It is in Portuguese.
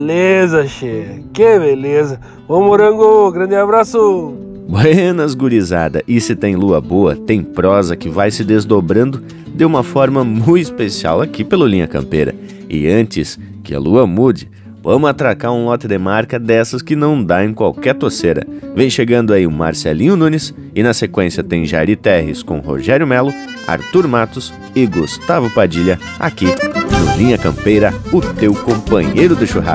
Beleza, che. Que beleza. Ô Morango, grande abraço. Buenas, gurizada. E se tem lua boa, tem prosa que vai se desdobrando de uma forma muito especial aqui pelo Linha Campeira. E antes que a lua mude, vamos atracar um lote de marca dessas que não dá em qualquer toceira. Vem chegando aí o Marcelinho Nunes e na sequência tem Jairi Terres com Rogério Melo, Arthur Matos e Gustavo Padilha aqui no Linha Campeira, o teu companheiro de churrasco.